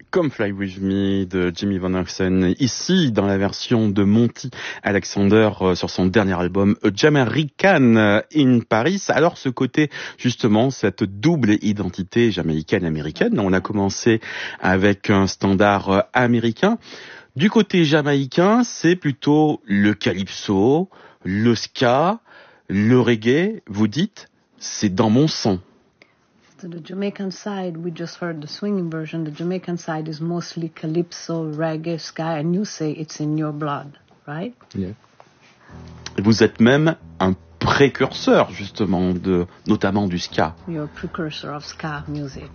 Come Fly With Me de Jimmy Van Heusen, ici dans la version de Monty Alexander sur son dernier album Jamaican in Paris. Alors ce côté, justement, cette double identité jamaïcaine-américaine, on a commencé avec un standard américain. Du côté jamaïcain, c'est plutôt le calypso, le ska, le reggae. Vous dites, c'est dans mon sang. To the Jamaican side, we just heard the swinging version. The Jamaican side is mostly calypso, reggae, ska, and you say it's in your blood, right? Yeah. Vous êtes même un précurseur, justement, notamment du ska. You're a precursor of ska music.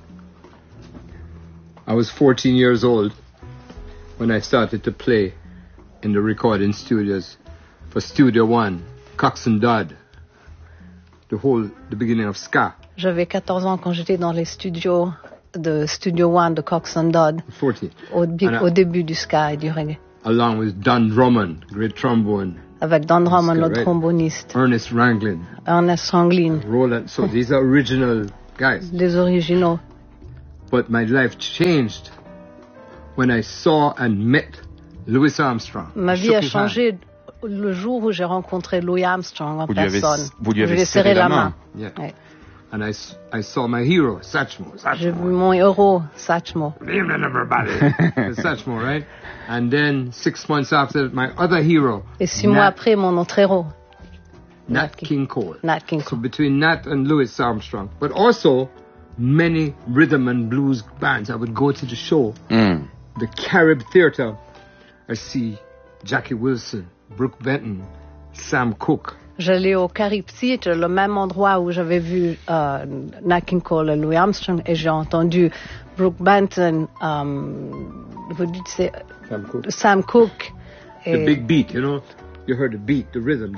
I was 14 years old when I started to play in the recording studios for Studio One, Cox and Dodd, the beginning of ska. J'avais 14 ans quand j'étais dans les studios de Studio One de Cox and Dodd. 14. Au début du ska et du reggae. Along with Don Drummond, great trombone. Avec Don Drummond, le tromboniste. Ernest Ranglin. Roland. So these are original guys. Les originaux. But my life changed when I saw and met Louis Armstrong. Ma vie a changé le jour où j'ai rencontré Louis Armstrong en personne. Vous lui avez serré la main. Yeah. Ouais. And I saw my hero, Satchmo. J'ai vu mon héros, Satchmo. Evening, everybody. Satchmo, right? And then 6 months after, my other hero. Et 6 mois après, mon autre héros. Nat King Cole. Nat King Cole. So between Nat and Louis Armstrong, but also many rhythm and blues bands. I would go to the show, the Carib Theatre. I see Jackie Wilson, Brooke Benton, Sam Cooke. J'allais au Carib Theatre, le même endroit où j'avais vu Nat King Cole et Louis Armstrong, et j'ai entendu Brooke Benton, vous dites c'est Sam Cooke. The big beat, you know, you heard the beat, the rhythm.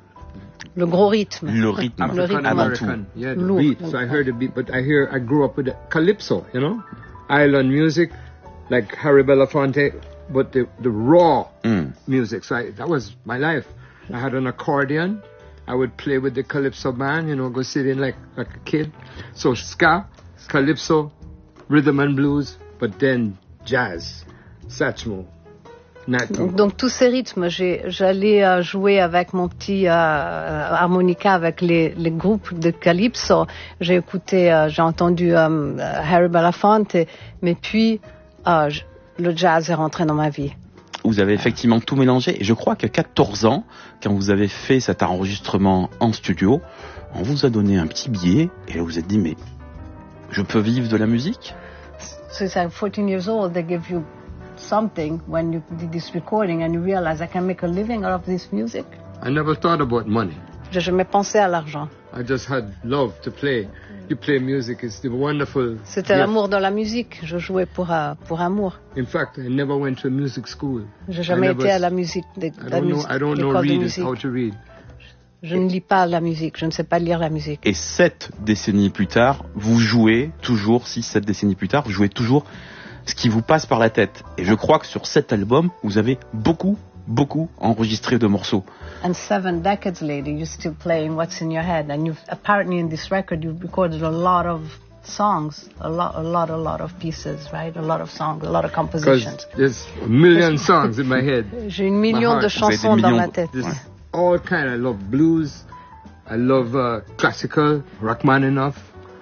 Le gros rythme. Le rythme. African-American, yeah, the beat. So I heard the beat, but I grew up with the calypso, you know, island music, like Harry Belafonte, but the raw music. So that was my life. I had an accordion. I would play with the calypso band, you know, go sit in like a kid. So ska, calypso, rhythm and blues, but then jazz, Satchmo, Nat King Cole. Donc tous ces rythmes, j'allais jouer avec mon petit harmonica avec les groupes de calypso. J'ai entendu Harry Belafonte, mais puis le jazz est rentré dans ma vie. Vous avez effectivement tout mélangé. Et je crois qu'à 14 ans, quand vous avez fait cet enregistrement en studio, on vous a donné un petit billet et là vous vous êtes dit, mais je peux vivre de la musique? So it's like 14 years old, they give you something when you did this recording and you realize I can make a living out of this music. I never thought about money. J'ai jamais pensé à l'argent. I just had love to play. You play music, it's the wonderful. C'était l'amour de la musique. Je jouais pour amour. In fact, I never went to a music school. J'ai jamais été à la musique. I don't know how to read. Je ne lis pas la musique. Je ne sais pas lire la musique. Et 7 décennies plus tard, vous jouez toujours, 6-7 décennies plus tard, vous jouez toujours ce qui vous passe par la tête. Et je crois que sur cet album, vous avez beaucoup enregistré de morceaux. And 7 decades later, you're still playing what's in your head. And apparently in this record, you've recorded a lot of songs, a lot of pieces, right? A lot of songs, a lot of compositions. There's a million songs in my head. J'ai 1 million de chansons dans ma tête. All kind. I love blues. I love classical, Rachmaninoff.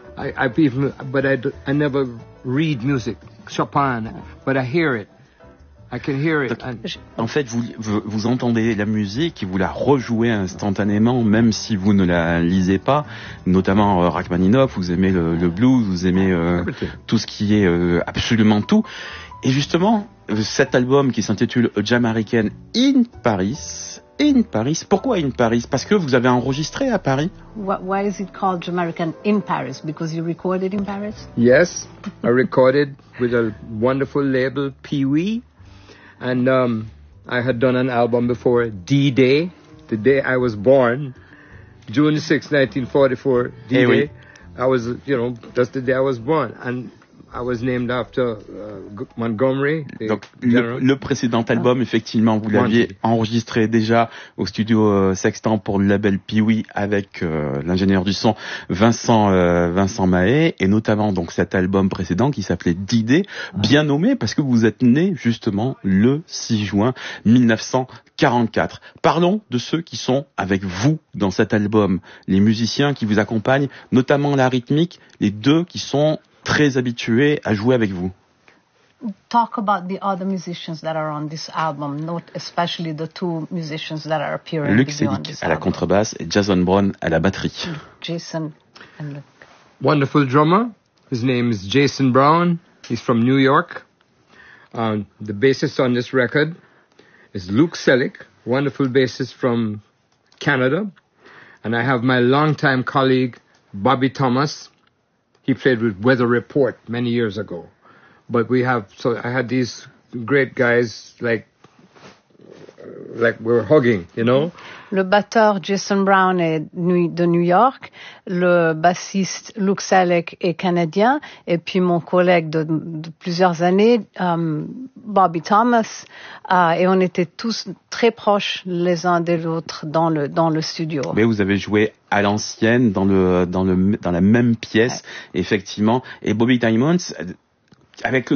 I never read music, Chopin, but I hear it. I can hear it. En fait, vous entendez la musique et vous la rejouez instantanément, même si vous ne la lisez pas. Notamment Rachmaninoff, vous aimez le blues, vous aimez tout ce qui est absolument tout. Et justement, cet album qui s'intitule Jamaican in Paris. Pourquoi in Paris? Parce que vous avez enregistré à Paris. Why is it called Jamaican in Paris? Because you recorded in Paris? Yes, I recorded with a wonderful label, Pee-wee. And I had done an album before, D-Day, the day I was born, June 6, 1944, D-Day. Oui. I was, that's the day I was born. And I was named after Montgomery. Donc le précédent album, effectivement, vous l'aviez enregistré déjà au studio Sextant pour le label Pee-wee avec l'ingénieur du son Vincent Mahé, et notamment donc cet album précédent qui s'appelait D-Day, bien nommé parce que vous êtes né justement le 6 juin 1944. Parlons de ceux qui sont avec vous dans cet album, les musiciens qui vous accompagnent, notamment la rythmique, les deux qui sont très habitués à jouer avec vous. Talk about the other musicians that are on this album, not especially the two musicians that are appearing. Luc Selig à la contrebasse et Jason Brown à la batterie. Jason and Luke. Wonderful drummer. His name is Jason Brown. He's from New York. The bassist on this record is Luke Selig, wonderful bassist from Canada. And I have my longtime colleague, Bobby Thomas. He played with Weather Report many years ago. But I had these great guys like we're hugging, you know. Le batteur Jason Brown est de New York, le bassiste Luke Selig est canadien, et puis mon collègue de plusieurs années, Bobby Thomas, et on était tous très proches les uns des autres dans le studio. Mais vous avez joué à l'ancienne dans la même pièce, effectivement. Et Bobby Diamonds, avec